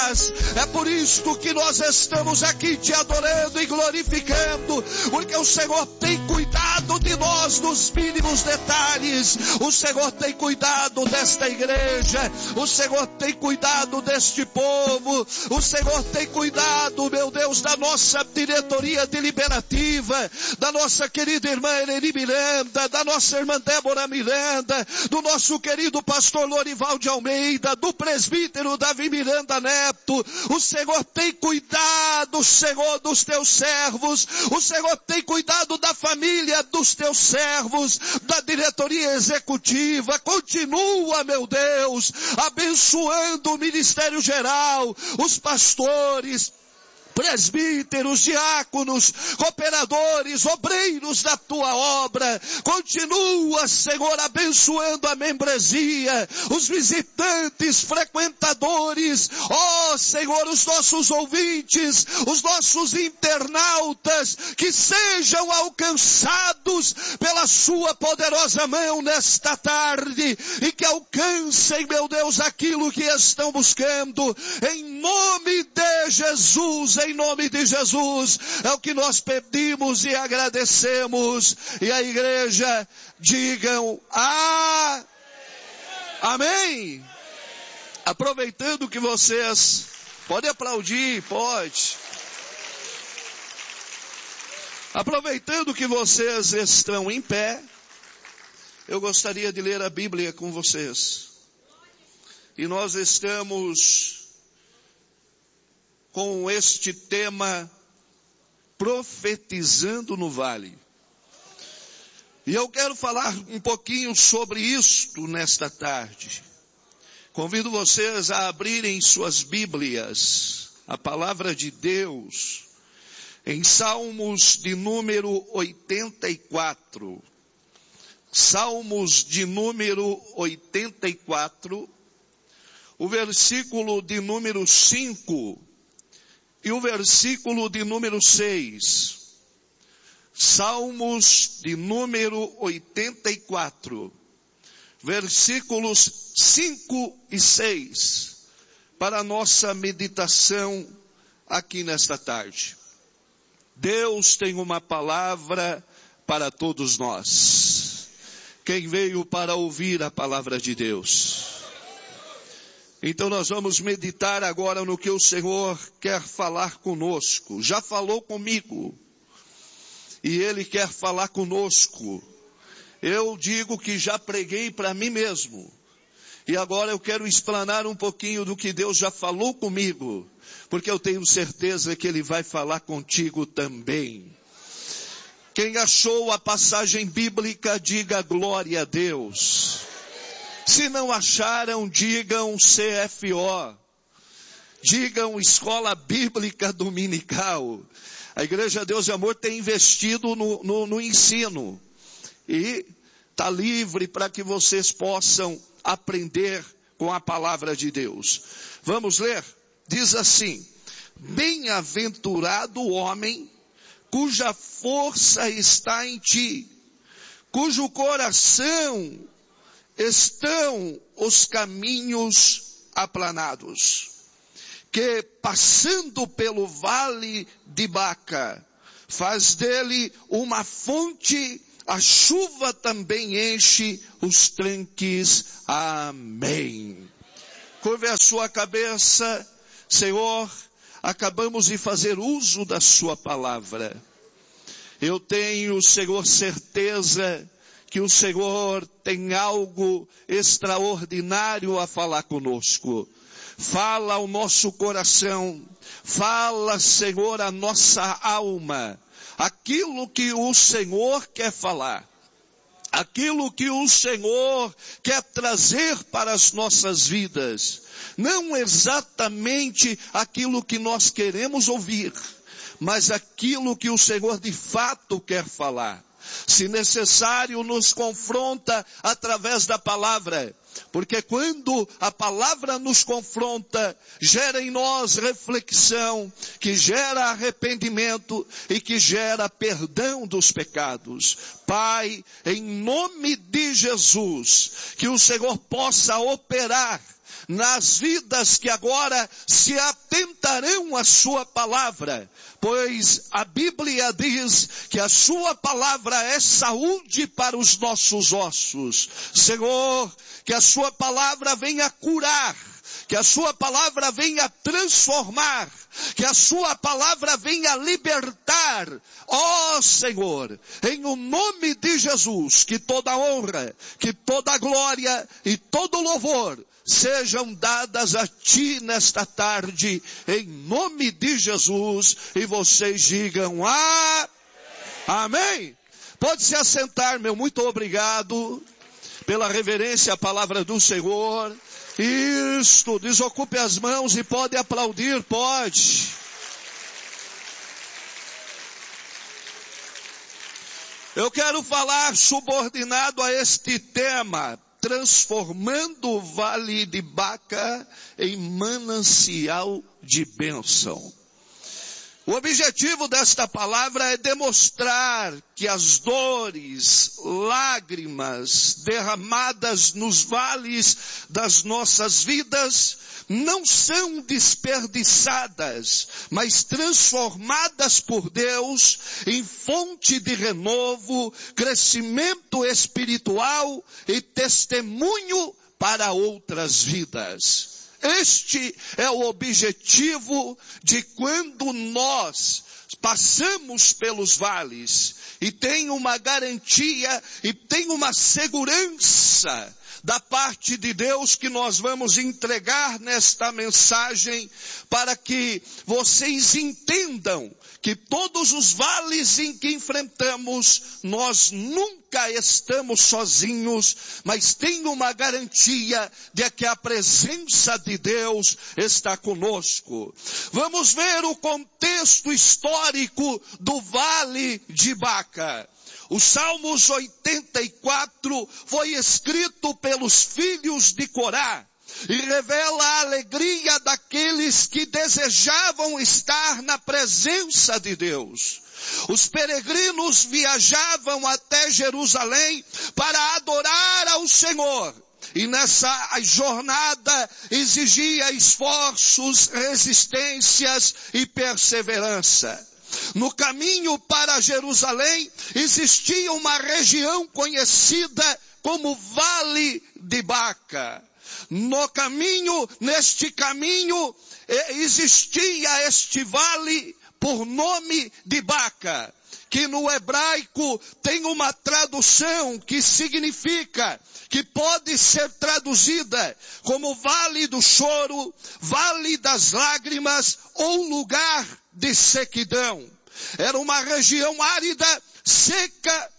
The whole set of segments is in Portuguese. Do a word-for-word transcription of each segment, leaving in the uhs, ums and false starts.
faz. É por isto que nós estamos aqui te adorando e glorificando, porque o Senhor tem cuidado de nós nos mínimos detalhes. O Senhor tem cuidado desta igreja, o Senhor tem cuidado deste povo, o Senhor tem cuidado, meu Deus, da nossa diretoria deliberativa, da nossa querida irmã Ereni Miranda, da nossa irmã Débora Miranda, do nosso querido pastor Lorival de Almeida, do presbítero Davi Miranda Neto. O Senhor tem cuidado, Senhor, dos teus servos, o Senhor tem cuidado da família dos teus servos, da diretoria executiva. Continua, meu Deus, abençoando o ministério geral, os pastores, presbíteros, diáconos, cooperadores, obreiros da tua obra. Continua, Senhor, abençoando a membresia, os visitantes, frequentadores, ó Senhor, os nossos ouvintes, os nossos internautas, que sejam alcançados pela sua poderosa mão nesta tarde, e que alcancem, meu Deus, aquilo que estão buscando, em nome de Jesus. Em nome de Jesus, é o que nós pedimos e agradecemos. E a igreja, digam a... Amém. Aproveitando que vocês podem aplaudir, pode. Aproveitando que vocês estão em pé, eu gostaria de ler a Bíblia com vocês. E nós estamos com este tema, profetizando no vale. E eu quero falar um pouquinho sobre isto nesta tarde. Convido vocês a abrirem suas Bíblias, a palavra de Deus, em Salmos de número oitenta e quatro. Salmos de número oitenta e quatro, o versículo de número cinco. E o versículo de número seis, Salmos de número oitenta e quatro, versículos cinco e seis, para a nossa meditação aqui nesta tarde. Deus tem uma palavra para todos nós. Quem veio para ouvir a palavra de Deus? Então nós vamos meditar agora no que o Senhor quer falar conosco. Já falou comigo. E Ele quer falar conosco. Eu digo que já preguei para mim mesmo. E agora eu quero explanar um pouquinho do que Deus já falou comigo. Porque eu tenho certeza que Ele vai falar contigo também. Quem achou a passagem bíblica, diga glória a Deus. Se não acharam, digam C F O, digam Escola Bíblica Dominical. A Igreja Deus e Amor tem investido no, no, no ensino e está livre para que vocês possam aprender com a palavra de Deus. Vamos ler? Diz assim: bem-aventurado o homem cuja força está em ti, cujo coração estão os caminhos aplanados, que passando pelo vale de Baca, faz dele uma fonte, a chuva também enche os tranques. Amém. Curve a sua cabeça. Senhor, acabamos de fazer uso da sua palavra. Eu tenho, Senhor, certeza que o Senhor tem algo extraordinário a falar conosco. Fala ao nosso coração, fala, Senhor, a nossa alma, aquilo que o Senhor quer falar, aquilo que o Senhor quer trazer para as nossas vidas, não exatamente aquilo que nós queremos ouvir, mas aquilo que o Senhor de fato quer falar. Se necessário, nos confronta através da palavra, porque quando a palavra nos confronta, gera em nós reflexão, que gera arrependimento e que gera perdão dos pecados. Pai, em nome de Jesus, que o Senhor possa operar nas vidas que agora se atentarão à sua palavra, pois a Bíblia diz que a sua palavra é saúde para os nossos ossos. Senhor, que a sua palavra venha curar, que a sua palavra venha transformar, que a sua palavra venha libertar. Ó oh, Senhor, em o nome de Jesus, que toda honra, que toda glória e todo louvor sejam dadas a Ti nesta tarde, em nome de Jesus, e vocês digam ah, amém. Pode se assentar, meu muito obrigado pela reverência à palavra do Senhor. Isto, desocupe as mãos e pode aplaudir, pode. Eu quero falar subordinado a este tema, transformando o Vale de Baca em manancial de bênção. O objetivo desta palavra é demonstrar que as dores, lágrimas derramadas nos vales das nossas vidas não são desperdiçadas, mas transformadas por Deus em fonte de renovo, crescimento espiritual e testemunho para outras vidas. Este é o objetivo de quando nós passamos pelos vales e tem uma garantia e tem uma segurança da parte de Deus que nós vamos entregar nesta mensagem para que vocês entendam que todos os vales em que enfrentamos, nós nunca estamos sozinhos, mas tem uma garantia de que a presença de Deus está conosco. Vamos ver o contexto histórico do Vale de Baca. O Salmos oitenta e quatro foi escrito pelos filhos de Corá e revela a alegria daqueles que desejavam estar na presença de Deus. Os peregrinos viajavam até Jerusalém para adorar ao Senhor. E nessa jornada exigia esforços, resistências e perseverança. No caminho para Jerusalém existia uma região conhecida como Vale de Baca. No caminho, neste caminho, existia este vale por nome de Baca, que no hebraico tem uma tradução que significa, que pode ser traduzida como Vale do Choro, Vale das Lágrimas ou lugar de sequidão. Era uma região árida, seca,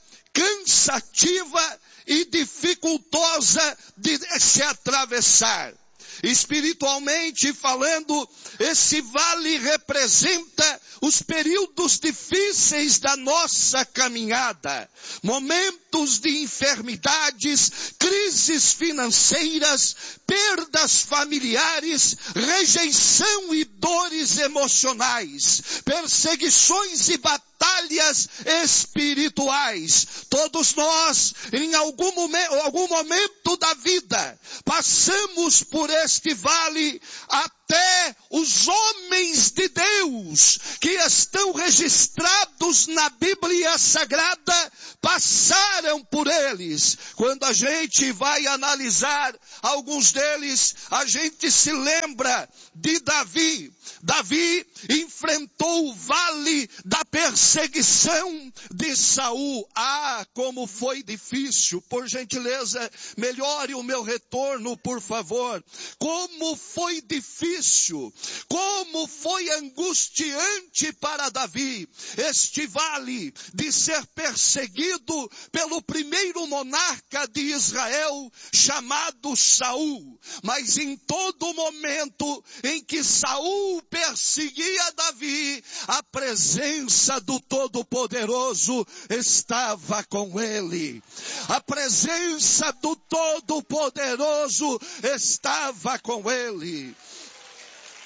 cansativa e dificultosa de se atravessar. Espiritualmente falando, esse vale representa os períodos difíceis da nossa caminhada, momentos de enfermidades, crises financeiras, perdas familiares, rejeição e dores emocionais, perseguições e batalhas espirituais. Todos nós, em algum momento, algum momento da vida, passamos por este vale. Até os homens de Deus que estão registrados na Bíblia Sagrada passaram por eles. Quando a gente vai analisar alguns deles, a gente se lembra de Davi. Davi enfrentou o vale da perseguição de Saul. Ah, como foi difícil. Por gentileza, melhore o meu retorno, por favor. Como foi difícil. Como foi angustiante para Davi este vale de ser perseguido pelo primeiro monarca de Israel, chamado Saul. Mas em todo momento em que Saul perseguia Davi, a presença do Todo-Poderoso estava com ele. A presença do Todo-Poderoso estava com ele.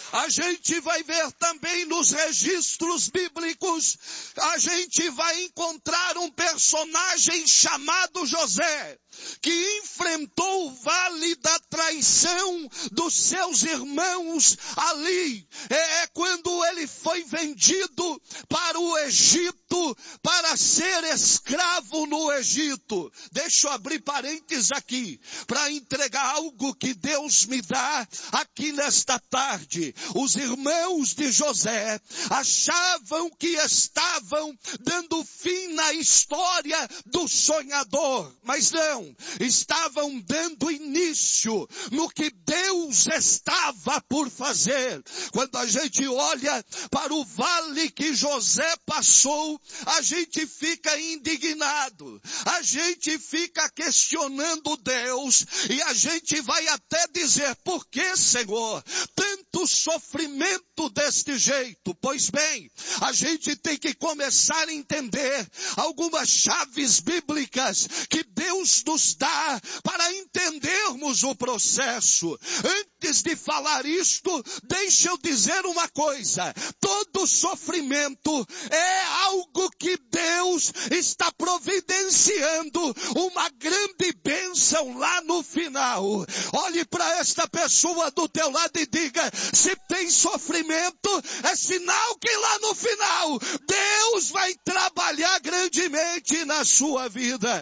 A gente vai ver também nos registros bíblicos, a gente vai encontrar um personagem chamado José, que enfrentou o vale da traição dos seus irmãos ali. É quando ele foi vendido para o Egito, para ser escravo no Egito. Deixa eu abrir parênteses aqui, para entregar algo que Deus me dá aqui nesta tarde. Os irmãos de José achavam que estavam dando fim na história do sonhador, mas não, estavam dando início no que Deus estava por fazer. Quando a gente olha para o vale que José passou, a gente fica indignado, a gente fica questionando Deus, e a gente vai até dizer: por que, Senhor, tanto sofrimento deste jeito? Pois bem, a gente tem que começar a entender algumas chaves bíblicas que Deus nos dá para entendermos o processo. Antes de falar isto, deixa eu dizer uma coisa: todo sofrimento é algo que Deus está providenciando uma grande bênção lá no final. Olhe para esta pessoa do teu lado e diga: se tem sofrimento, é sinal que lá no final Deus vai trabalhar grandemente na sua vida.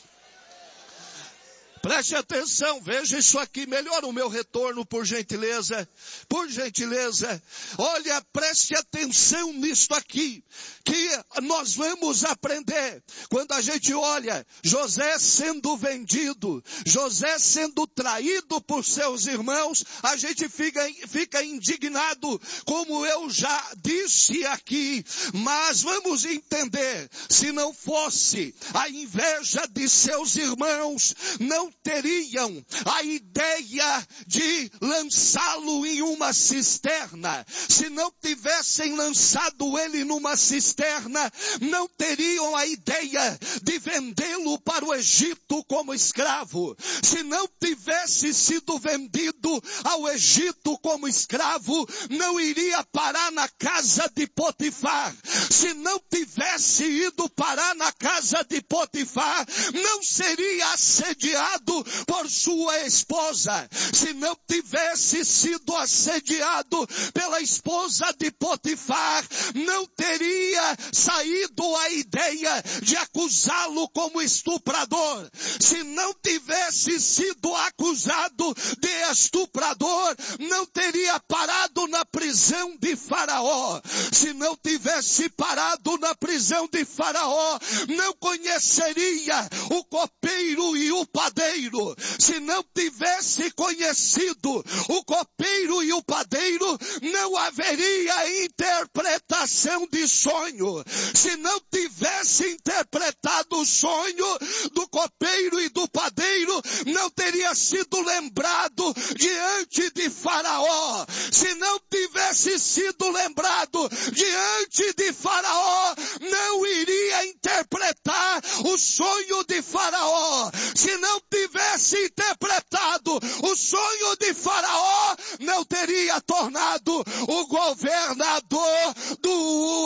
Preste atenção, veja isso aqui, melhora o meu retorno, por gentileza, por gentileza. Olha, preste atenção nisto aqui, que nós vamos aprender. Quando a gente olha José sendo vendido, José sendo traído por seus irmãos, a gente fica, fica indignado, como eu já disse aqui. Mas vamos entender, se não fosse a inveja de seus irmãos, não teriam a ideia de lançá-lo em uma cisterna. Se não tivessem lançado ele numa cisterna, não teriam a ideia de vendê-lo para o Egito como escravo. Se não tivesse sido vendido ao Egito como escravo, não iria parar na casa de Potifar. Se não tivesse ido parar na casa de Potifar, não seria assediado por sua esposa. Se não tivesse sido assediado pela esposa de Potifar, não teria saído a ideia de acusá-lo como estuprador. Se não tivesse sido acusado de estuprador, não teria parado na prisão de Faraó. Se não tivesse parado na prisão de Faraó, não conheceria o copeiro e o padeiro. Se não tivesse conhecido o copeiro e o padeiro, não haveria interpretação de sonho. Se não tivesse interpretado o sonho do copeiro e do padeiro, não teria sido lembrado diante de Faraó. Se não tivesse sido lembrado diante de Faraó, não iria interpretar o sonho de Faraó. Se não tivesse interpretado o sonho de Faraó, não teria tornado o governador do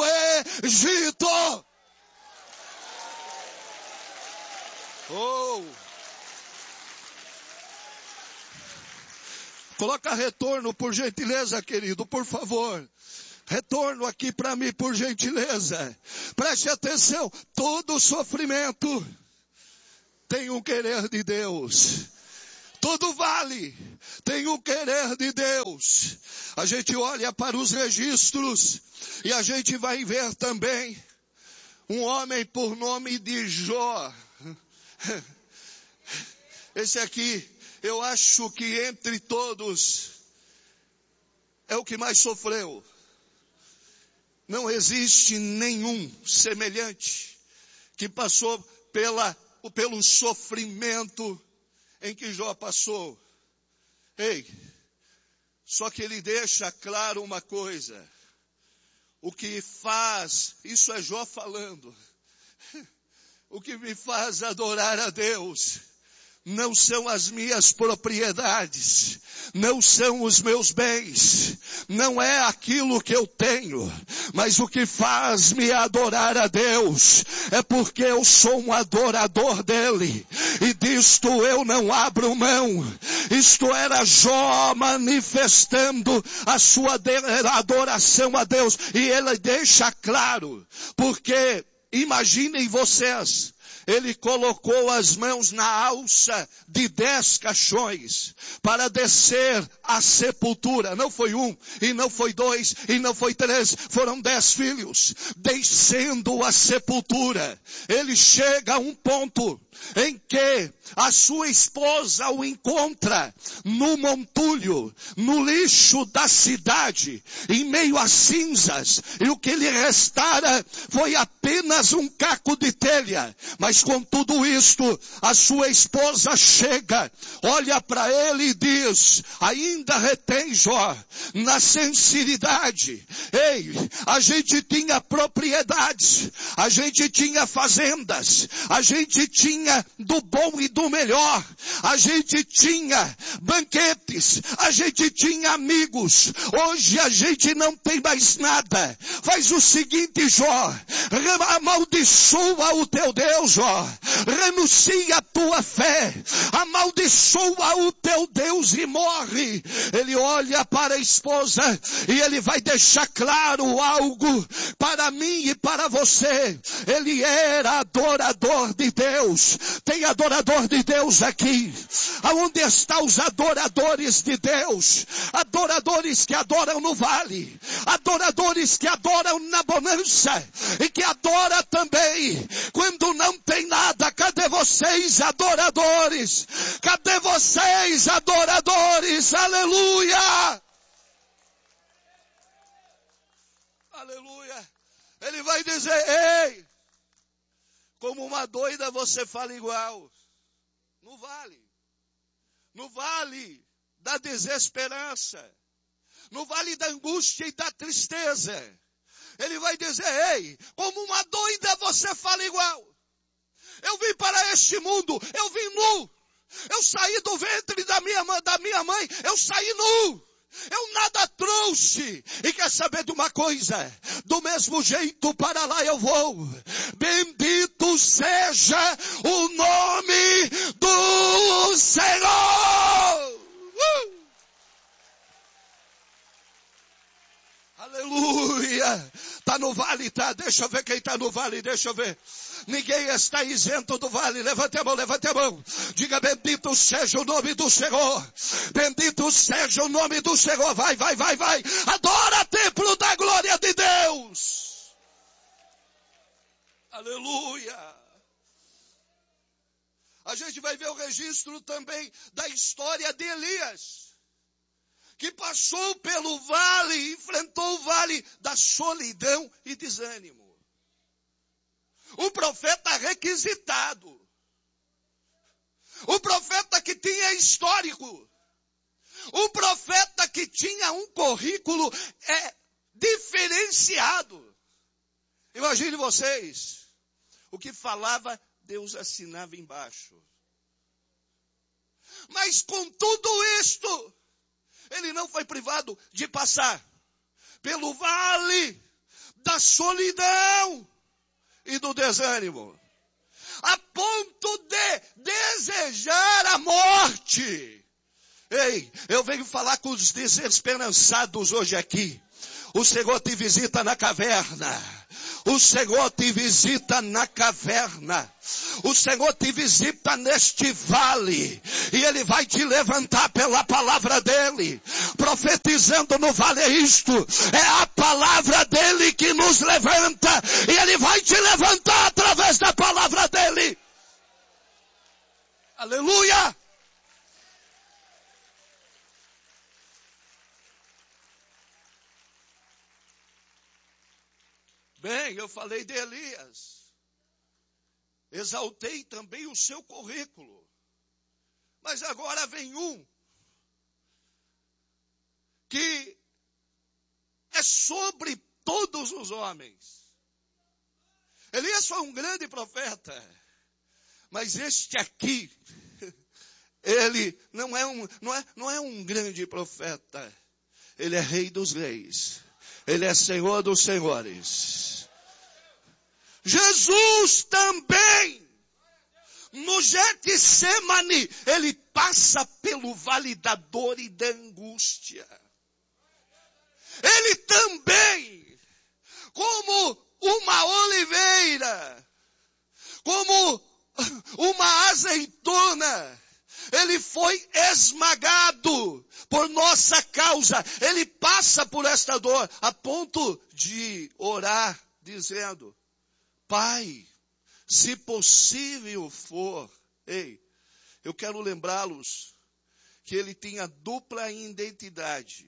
Egito. Oh! Coloca retorno, por gentileza, querido, por favor. Retorno aqui para mim, por gentileza. Preste atenção, todo sofrimento tem um querer de Deus. Todo vale tem um querer de Deus. A gente olha para os registros e a gente vai ver também um homem por nome de Jó. Esse aqui, eu acho que entre todos é o que mais sofreu. Não existe nenhum semelhante que passou pela pelo sofrimento em que Jó passou. Ei, só que ele deixa claro uma coisa: o que faz, isso é Jó falando, o que me faz adorar a Deus não são as minhas propriedades, não são os meus bens, não é aquilo que eu tenho, mas o que faz-me adorar a Deus é porque eu sou um adorador dele, e disto eu não abro mão. Isto era Jó manifestando a sua adoração a Deus, e ele deixa claro, porque imaginem vocês, ele colocou as mãos na alça de dez caixões para descer à sepultura. Não foi um, e não foi dois, e não foi três, foram dez filhos. Descendo à sepultura, ele chega a um ponto em que a sua esposa o encontra no montulho, no lixo da cidade, em meio às cinzas, e o que lhe restara foi apenas um caco de telha. Mas com tudo isto, a sua esposa chega, olha para ele e diz, ainda retém Jó, na sinceridade, ei, a gente tinha propriedades, a gente tinha fazendas, a gente tinha do bom e do melhor, a gente tinha banquetes, a gente tinha amigos, hoje a gente não tem mais nada. Faz o seguinte, Jó, amaldiçoa o teu Deus, Jó, renuncia a tua fé, amaldiçoa o teu Deus e morre. Ele olha para a esposa e ele vai deixar claro algo para mim e para você. Ele era adorador de Deus. Tem adorador de Deus aqui. Aonde estão os adoradores de Deus? Adoradores que adoram no vale, adoradores que adoram na bonança, e que adoram também quando não tem nada. Cadê vocês, adoradores? Cadê vocês, adoradores? Aleluia! Aleluia! Ele vai dizer, ei, como uma doida você fala igual. No vale. No vale da desesperança. No vale da angústia e da tristeza. Ele vai dizer, ei, como uma doida você fala igual. Eu vim para este mundo, eu vim nu. Eu saí do ventre da minha, da minha mãe, eu saí nu. Eu nada trouxe. E quer saber de uma coisa? Do mesmo jeito para lá eu vou. Bendito seja o nome do Senhor. Uh! Aleluia. Está no vale, tá? Deixa eu ver quem está no vale, deixa eu ver. Ninguém está isento do vale. Levante a mão, levante a mão. Diga, bendito seja o nome do Senhor. Bendito seja o nome do Senhor. Vai, vai, vai, vai. Adora o templo da glória de Deus. Aleluia. A gente vai ver o registro também da história de Elias, que passou pelo vale, enfrentou o vale da solidão e desânimo. O profeta requisitado. O profeta que tinha histórico. O profeta que tinha um currículo é, diferenciado. Imagine vocês. O que falava, Deus assinava embaixo. Mas com tudo isto, ele não foi privado de passar pelo vale da solidão e do desânimo, a ponto de desejar a morte. Ei, eu venho falar com os desesperançados hoje aqui. O Senhor te visita na caverna. O Senhor te visita na caverna. O Senhor te visita neste vale. E Ele vai te levantar pela palavra dEle. Profetizando no vale é isto. É a palavra dEle que nos levanta. E Ele vai te levantar através da palavra dEle. Aleluia! Bem, eu falei de Elias. Exaltei também o seu currículo. Mas agora vem um que é sobre todos os homens. Elias foi um grande profeta. Mas este aqui Ele não é um, não é, não é um grande profeta. Ele é rei dos reis. Ele é senhor dos senhores. Jesus também, no Getsemane, ele passa pelo vale da dor e da angústia. Ele também, como uma oliveira, como uma azeitona, ele foi esmagado por nossa causa. Ele passa por esta dor a ponto de orar, dizendo: Pai, se possível for. Ei, eu quero lembrá-los que ele tinha dupla identidade.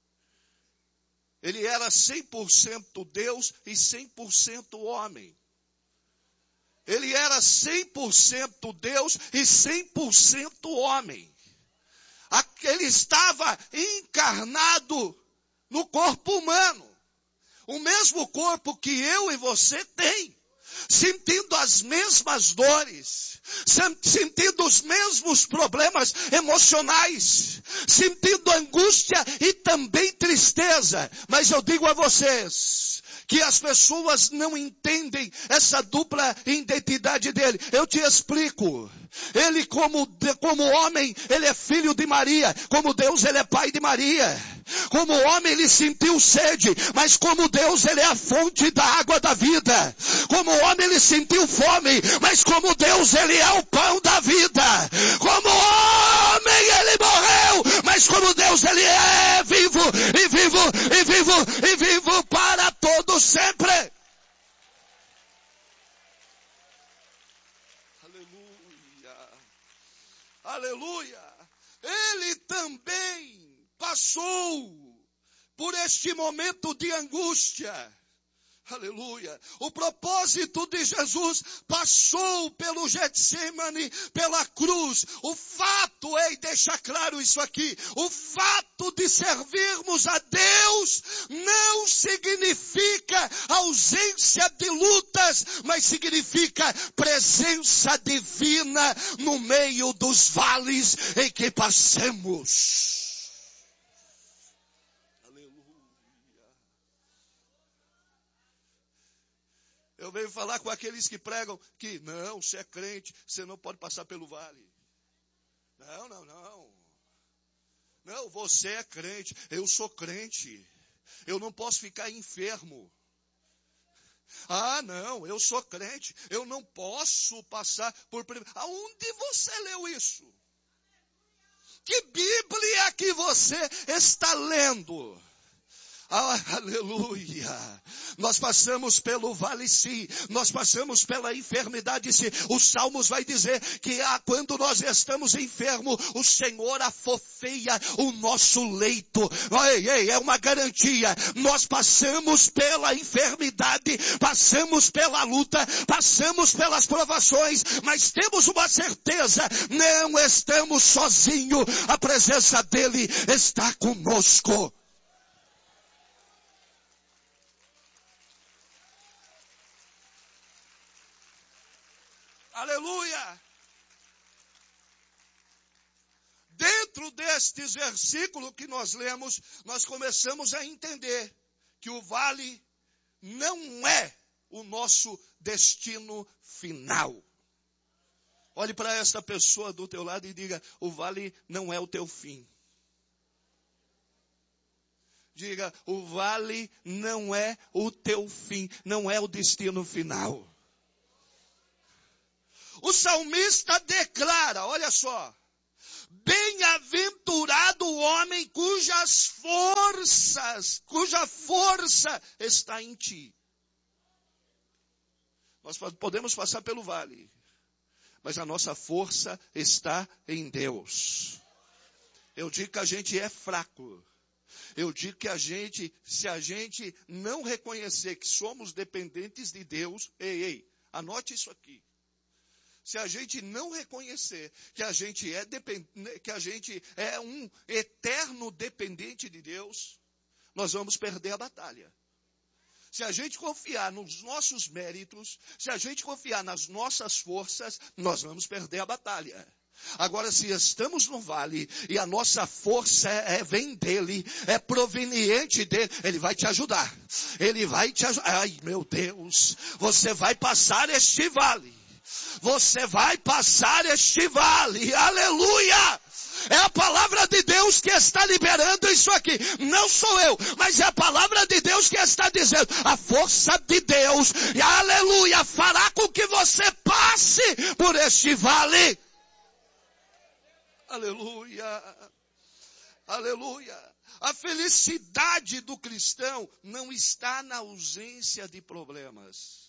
Ele era cem por cento Deus e cem por cento homem. Ele era cem por cento Deus e cem por cento homem. Ele estava encarnado no corpo humano. O mesmo corpo que eu e você tem. Sentindo as mesmas dores, sentindo os mesmos problemas emocionais, sentindo angústia e também tristeza. Mas eu digo a vocês que as pessoas não entendem essa dupla identidade dele. Eu te explico. Ele como, como homem, ele é filho de Maria. Como Deus, ele é pai de Maria. Como homem, ele sentiu sede. Mas como Deus, ele é a fonte da água da vida. Como homem, ele sentiu fome. Mas como Deus, ele é o pão da vida. Como homem, ele morreu. Mas como Deus, ele é vivo, e vivo, e vivo, e vivo para todo sempre. Aleluia! Ele também passou por este momento de angústia. Aleluia! O propósito de Jesus passou pelo Getsemane, pela cruz. O fato é, e deixa claro isso aqui, o fato de servirmos a Deus não significa ausência de lutas, mas significa presença divina no meio dos vales em que passamos. Eu venho falar com aqueles que pregam que não, você é crente, você não pode passar pelo vale. Não, não, não. Não, você é crente, eu sou crente. Eu não posso ficar enfermo. Ah, não, eu sou crente, eu não posso passar por... Aonde você leu isso? Que Bíblia que você está lendo? Ah, aleluia, nós passamos pelo vale sim, nós passamos pela enfermidade sim. Os Salmos vai dizer que ah, quando nós estamos enfermos, o Senhor afofeia o nosso leito. Ei, ei, é uma garantia, nós passamos pela enfermidade, passamos pela luta, passamos pelas provações, mas temos uma certeza, não estamos sozinhos, a presença dele está conosco. Aleluia! Dentro destes versículos que nós lemos, nós começamos a entender que o vale não é o nosso destino final. Olhe para esta pessoa do teu lado e diga: o vale não é o teu fim. Diga: o vale não é o teu fim, não é o destino final. O salmista declara, olha só: bem-aventurado o homem cujas forças, cuja força está em ti. Nós podemos passar pelo vale, mas a nossa força está em Deus. Eu digo que a gente é fraco. Eu digo que a gente, se a gente não reconhecer que somos dependentes de Deus, ei, ei, anote isso aqui. Se a gente não reconhecer que a gente é, depend... que a gente é um eterno dependente de Deus, nós vamos perder a batalha. Se a gente confiar nos nossos méritos, se a gente confiar nas nossas forças, nós vamos perder a batalha. Agora, se estamos no vale e a nossa força é, é, vem dele, é proveniente dele, ele vai te ajudar. Ele vai te ajudar. Ai, meu Deus, você vai passar este vale. Você vai passar este vale. Aleluia! É a palavra de Deus que está liberando isso aqui. Não sou eu, mas é a palavra de Deus que está dizendo. A força de Deus, e aleluia, fará com que você passe por este vale. Aleluia, aleluia. A felicidade do cristão não está na ausência de problemas.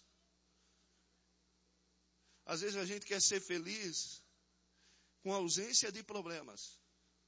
Às vezes a gente quer ser feliz com ausência de problemas.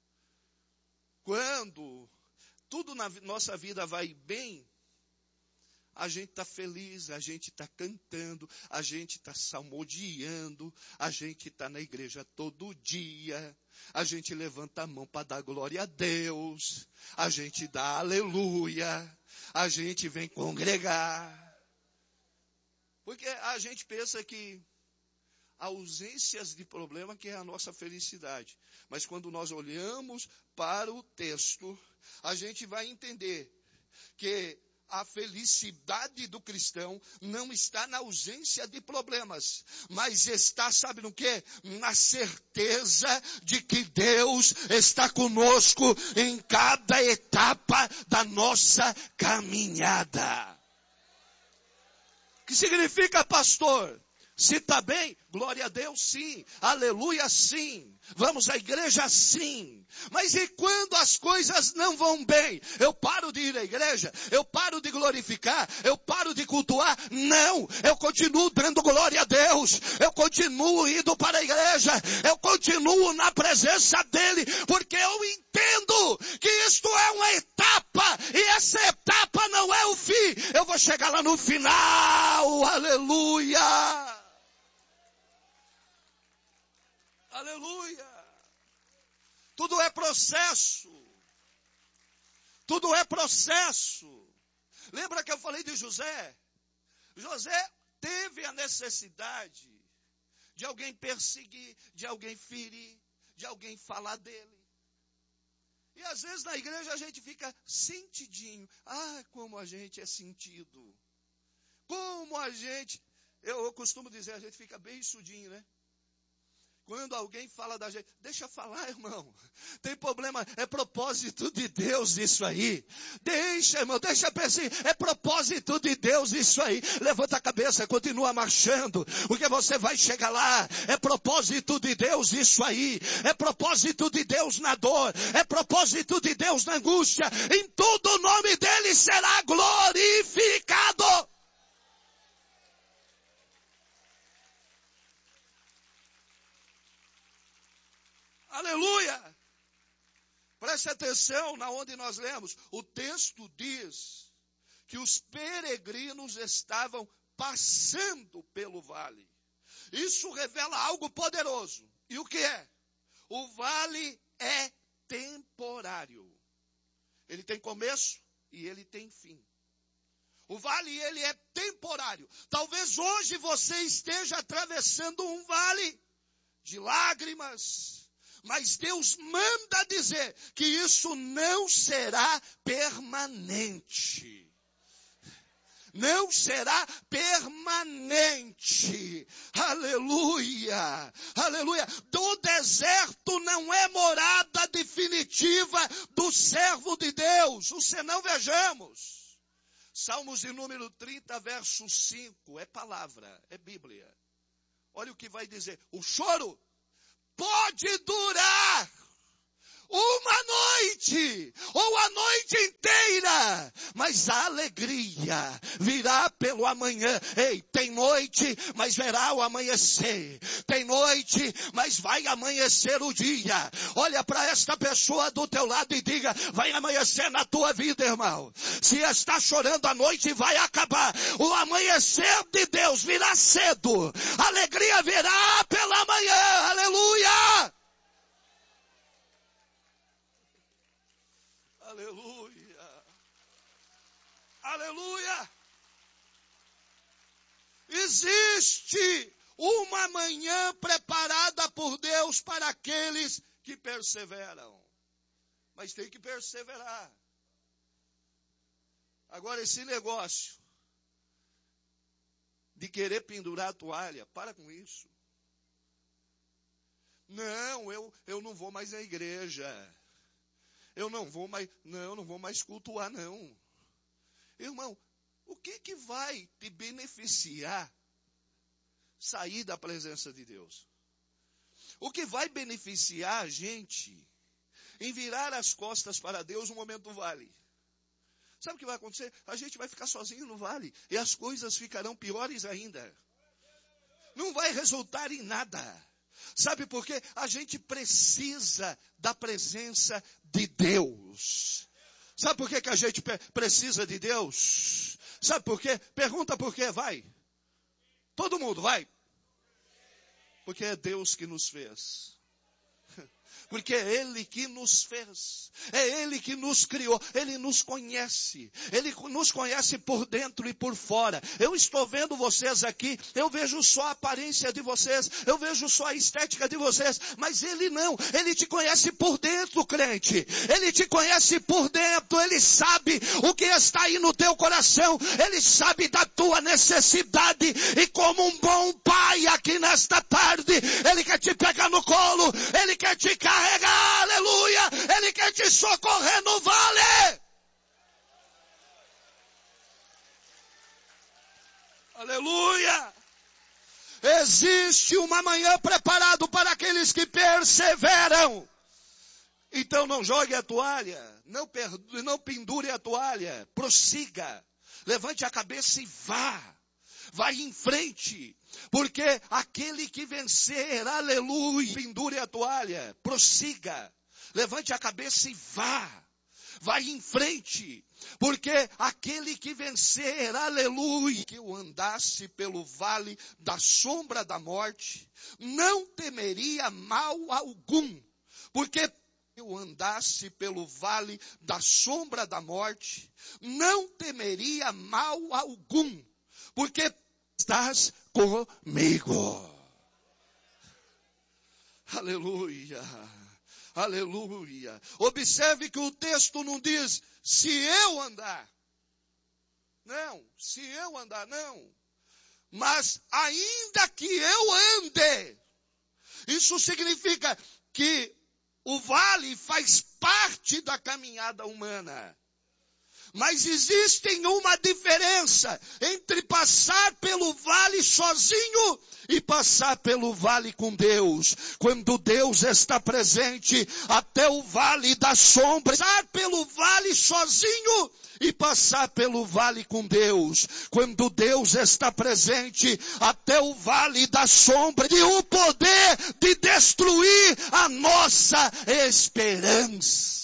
Quando tudo na nossa vida vai bem, a gente está feliz, a gente está cantando, a gente está salmodiando, a gente está na igreja todo dia, a gente levanta a mão para dar glória a Deus, a gente dá aleluia, a gente vem congregar. Porque a gente pensa que ausências de problema que é a nossa felicidade. Mas quando nós olhamos para o texto, a gente vai entender que a felicidade do cristão não está na ausência de problemas, mas está, sabe no quê? Na certeza de que Deus está conosco em cada etapa da nossa caminhada. O que significa, pastor? Se está bem, glória a Deus, sim. Aleluia, sim. Vamos à igreja, sim. Mas e quando as coisas não vão bem? Eu paro de ir à igreja? Eu paro de glorificar? Eu paro de cultuar? Não. Eu continuo dando glória a Deus. Eu continuo indo para a igreja. Eu continuo na presença dEle. Porque eu entendo que isto é uma etapa. E essa etapa não é o fim. Eu vou chegar lá no final. Aleluia. Aleluia. Tudo é processo. Tudo é processo. Lembra que eu falei de José? José teve a necessidade de alguém perseguir, de alguém ferir, de alguém falar dele. E às vezes na igreja a gente fica sentidinho. Ah, como a gente é sentido. Como a gente... Eu, eu costumo dizer, a gente fica bem sudinho, né? Quando alguém fala da gente, deixa falar, irmão. Tem problema, é propósito de Deus isso aí. Deixa, irmão, deixa perseguir. É propósito de Deus isso aí. Levanta a cabeça, continua marchando, porque você vai chegar lá. É propósito de Deus isso aí. É propósito de Deus na dor. É propósito de Deus na angústia. Em tudo o nome dele será glorificado. Aleluia! Preste atenção na onde nós lemos. O texto diz que os peregrinos estavam passando pelo vale. Isso revela algo poderoso. E o que é? O vale é temporário. Ele tem começo e ele tem fim. O vale, ele é temporário. Talvez hoje você esteja atravessando um vale de lágrimas. Mas Deus manda dizer que isso não será permanente. Não será permanente. Aleluia. Aleluia. Do deserto não é morada definitiva do servo de Deus. O senão vejamos. Salmos de número trinta, verso cinco. É palavra, é Bíblia. Olha o que vai dizer. O choro pode durar uma noite, ou a noite inteira, mas a alegria virá pelo amanhã. Ei, tem noite, mas verá o amanhecer. Tem noite, mas vai amanhecer o dia. Olha para esta pessoa do teu lado e diga, vai amanhecer na tua vida, irmão. Se está chorando a noite, vai acabar. O amanhecer de Deus virá cedo. A alegria virá pela manhã. Aleluia! Aleluia. Aleluia. Existe Uma manhã preparada por Deus para aqueles que perseveram. Mas tem que perseverar. Agora, esse negócio de querer pendurar a toalha, para com isso. Não, eu, eu não vou mais à igreja. Eu não vou mais, não, eu não vou mais cultuar, não. Irmão, o que que vai te beneficiar sair da presença de Deus? O que vai beneficiar a gente em virar as costas para Deus no momento do vale? Sabe o que vai acontecer? A gente vai ficar sozinho no vale e as coisas ficarão piores ainda. Não vai resultar em nada. Sabe por quê? A gente precisa da presença de Deus. Sabe por quê que a gente precisa de Deus? Sabe por quê? Pergunta por quê, vai. Todo mundo, vai. Porque é Deus que nos fez. Porque é Ele que nos fez, é Ele que nos criou, Ele nos conhece, Ele nos conhece por dentro e por fora. Eu estou vendo vocês aqui, eu vejo só a aparência de vocês, eu vejo só a estética de vocês, mas Ele não, Ele te conhece por dentro, crente, Ele te conhece por dentro, Ele sabe o que está aí no teu coração, Ele sabe da tua necessidade, e como um bom pai aqui nesta tarde, Ele quer te pegar no colo, Ele quer te carregar. Carregar, aleluia, Ele quer te socorrer no vale. Aleluia. Existe uma manhã preparada para aqueles que perseveram. Então não jogue a toalha, não, per, não pendure a toalha, prossiga, levante a cabeça e vá. Vai em frente, porque aquele que vencer, aleluia, pendure a toalha, prossiga, levante a cabeça e vá, vai em frente, porque aquele que vencer, aleluia, que eu andasse pelo vale da sombra da morte, não temeria mal algum, porque eu andasse pelo vale da sombra da morte, não temeria mal algum, porque estás comigo. Aleluia, aleluia. Observe que o texto não diz, se eu andar. Não, se eu andar, não. Mas ainda que eu ande. Isso significa que o vale faz parte da caminhada humana. Mas existe uma diferença entre passar pelo vale sozinho e passar pelo vale com Deus. Quando Deus está presente, até o vale da sombra, passar pelo vale sozinho e passar pelo vale com Deus. Quando Deus está presente, até o vale da sombra, e o poder de destruir a nossa esperança.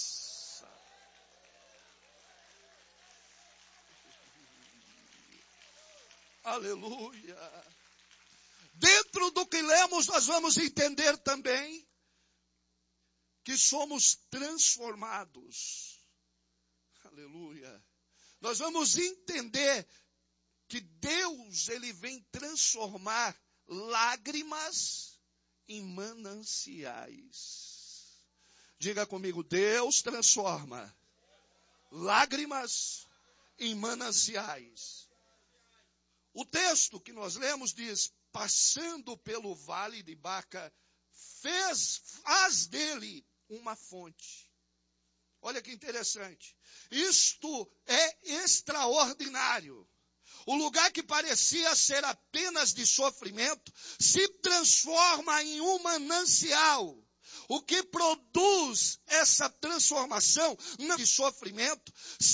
Aleluia. Dentro do que lemos, nós vamos entender também que somos transformados. Aleluia. Nós vamos entender que Deus, Ele vem transformar lágrimas em mananciais. Diga comigo, Deus transforma lágrimas em mananciais. O texto que nós lemos diz, passando pelo vale de Baca, fez, faz dele uma fonte. Olha que interessante. Isto é extraordinário. O lugar que parecia ser apenas de sofrimento, se transforma em um manancial. O que produz essa transformação não de sofrimento,